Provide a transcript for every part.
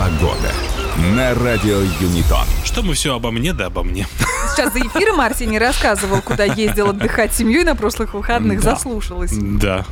Погода на радио Юнитон. Что мы все обо мне, да обо мне. Сейчас за эфиром Арсений рассказывал, куда ездил отдыхать с семьей на прошлых выходных. Да. Заслушалась. Да.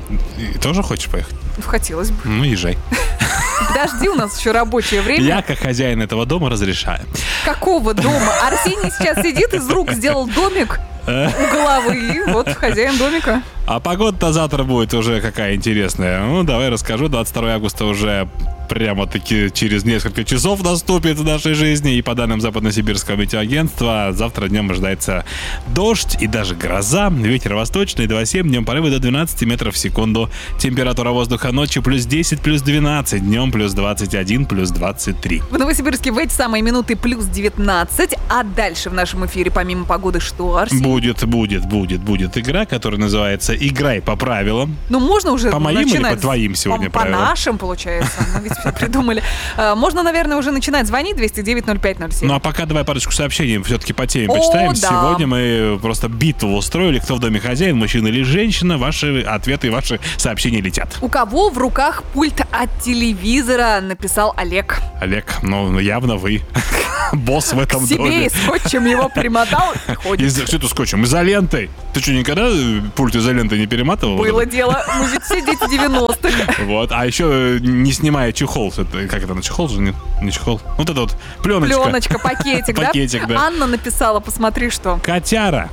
И тоже хочешь поехать? Хотелось бы. Ну, езжай. Подожди, у нас еще рабочее время. Я, как хозяин этого дома, разрешаю. Какого дома? Арсений сейчас сидит, из рук сделал домик у головы. И вот хозяин домика. А погода-то завтра будет уже какая интересная. Ну, давай расскажу. 22 августа уже прямо-таки через несколько часов наступит в нашей жизни. И по данным Западно-Сибирского метеоагентства, завтра днем ожидается дождь и даже гроза. Ветер восточный 2,7, днем порывы до 12 метров в секунду. Температура воздуха ночью плюс 10, плюс 12, днем плюс 21, плюс 23. В Новосибирске в эти самые минуты плюс 19. А дальше в нашем эфире помимо погоды что, Арсений? Будет игра, которая называется «Играй по правилам». Ну, можно уже По моим начинать. или по твоим сегодня по правилам? нашим, получается. Мы ведь все придумали. Можно, наверное, уже начинать звонить 209-05-07. Ну а пока давай парочку сообщений все-таки по теме О, почитаем. да. Сегодня мы просто битву устроили. Кто в доме хозяин, мужчина или женщина. Ваши ответы и ваши сообщения летят. У кого в руках пульт от телевизора, написал Олег. Олег, ну явно вы босс в этом К себе доме. и скотчем его примотал и ходит. Что ты скотчем? Изолентой. Ты что, никогда пульт изолентой не перематывал? Было дело. Мы ведь все дети 90-х. Вот. А еще не снимая чехол. Как это, на чехол же? Нет, не чехол. Вот это вот пленочка. Пленочка, пакетик, да? Пакетик, да. Анна написала, посмотри, что. Котяра.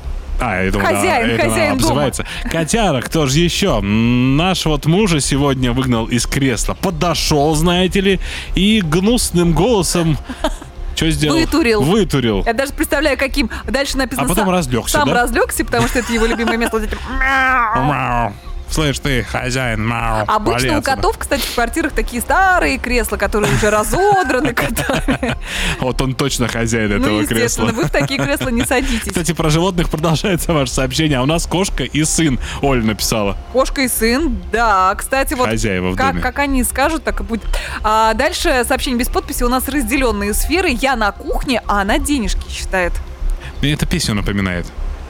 Я думал, Хозяин, это хозяин дома. обзывается. Котяра, кто же еще? Наш вот мужа сегодня выгнал из кресла. Подошел, знаете ли, и гнусным голосом... Что сделал? Вытурил. Я даже представляю, каким. Дальше написано... А потом разлегся, сам да? разлегся, потому что это его любимое место. Вот эти мяу. Мяу. Слышь ты, хозяин, мяу. Обычно вали у отсюда. котов, кстати, в квартирах такие старые кресла, которые уже разодраны котами. Вот он точно хозяин Ну, этого естественно, кресла. вы в такие кресла не садитесь. Кстати, про животных продолжается ваше сообщение. А у нас кошка и сын, Оля написала. Кошка и сын, да. Кстати, вот Хозяева в доме. как они скажут, так и будет. А дальше сообщение без подписи. У нас разделенные сферы. Я на кухне, а она денежки считает. Мне эта песня напоминает.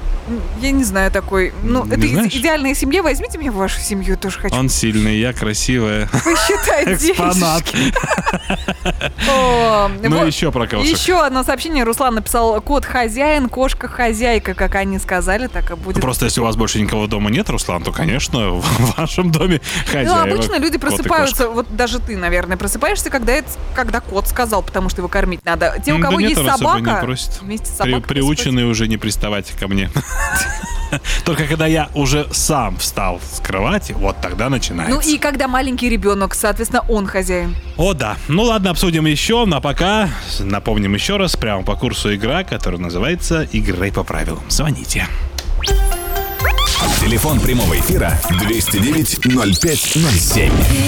Я не знаю такой. Ну, Не это знаешь? идеальная семья. Возьмите меня в вашу семью, тоже хочу. Он сильный, я красивая. Посчитать Экспонат. денежки. О, Ну, вот. еще про кого-то. Еще одно сообщение. Руслан написал: кот хозяин, кошка хозяйка. Как они сказали, так и будет. Просто если у вас больше никого дома нет, Руслан, то, конечно, в вашем доме Ну, хозяева. обычно люди кот и просыпаются, вот даже ты, наверное, просыпаешься, когда кот сказал, потому что его кормить надо. Те, у Да кого нет, есть он особо не собака, просит. вместе с собакой Приученные уже не приставать ко мне. Только когда я уже сам встал с кровати, вот тогда начинается. Ну и когда маленький ребенок, соответственно, он хозяин. О, да. Ну ладно, обсудим еще, но пока напомним еще раз, прямо по курсу игра, которая называется «Играй по правилам». Звоните. Телефон прямого эфира 209-05-07.